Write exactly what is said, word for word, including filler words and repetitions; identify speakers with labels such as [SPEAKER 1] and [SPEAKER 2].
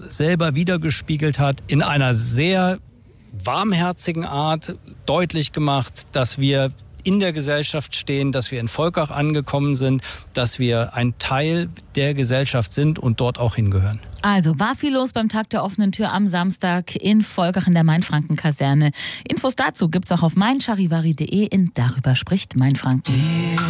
[SPEAKER 1] selber wiedergespiegelt hat, in einer sehr warmherzigen Art deutlich gemacht, dass wir in der Gesellschaft stehen, dass wir in Volkach angekommen sind, dass wir ein Teil der Gesellschaft sind und dort auch hingehören.
[SPEAKER 2] Also war viel los beim Tag der offenen Tür am Samstag in Volkach in der Mainfranken-Kaserne. Infos dazu gibt's auch auf mein charivari punkt de in Darüber spricht Mainfranken.